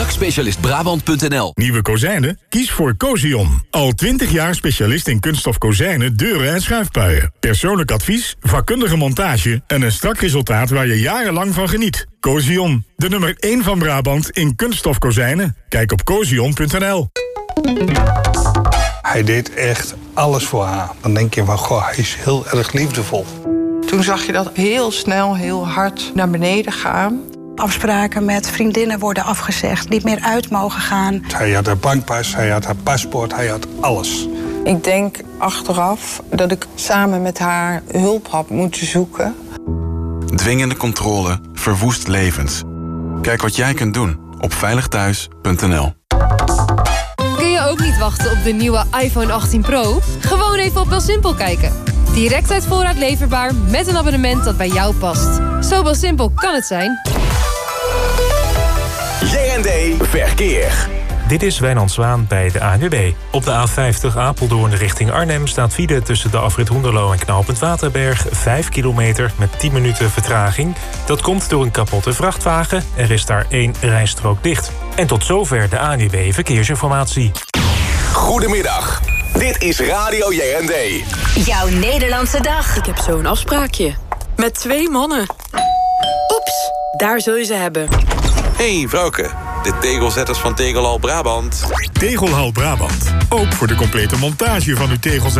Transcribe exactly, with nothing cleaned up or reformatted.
dakspecialist Brabant punt n l. Nieuwe kozijnen? Kies voor Cosion. Al twintig jaar specialist in kunststof kozijnen, deuren en schuifpuien. Persoonlijk advies, vakkundige montage en een strak resultaat waar je jarenlang van geniet. Cosion, de nummer één van Brabant in kunststof kozijnen. Kijk op cosion punt n l. Hij deed echt alles voor haar. Dan denk je van, goh, hij is heel erg liefdevol. Toen zag je dat heel snel, heel hard naar beneden gaan. Afspraken met vriendinnen worden afgezegd, niet meer uit mogen gaan. Hij had haar bankpas, hij had haar paspoort, hij had alles. Ik denk achteraf dat ik samen met haar hulp had moeten zoeken. Dwingende controle verwoest levens. Kijk wat jij kunt doen op veilig thuis punt n l. Kun je ook niet wachten op de nieuwe iPhone achttien Pro? Gewoon even op Belsimpel kijken. Direct uit voorraad leverbaar met een abonnement dat bij jou past. Zo Belsimpel kan het zijn. J en D Verkeer. Dit is Wijnand Zwaan bij de A N W B. Op de A vijftig Apeldoorn richting Arnhem staat file tussen de afrit Hoenderloo en knooppunt Waterberg. vijf kilometer met tien minuten vertraging. Dat komt door een kapotte vrachtwagen. Er is daar één rijstrook dicht. En tot zover de A N W B Verkeersinformatie. Goedemiddag. Dit is Radio J en D. Jouw Nederlandse dag. Ik heb zo'n afspraakje. Met twee mannen. Oeps, daar zul je ze hebben. Hey vrouwke, de tegelzetters van Tegelhal Brabant. Tegelhal Brabant. Ook voor de complete montage van uw tegels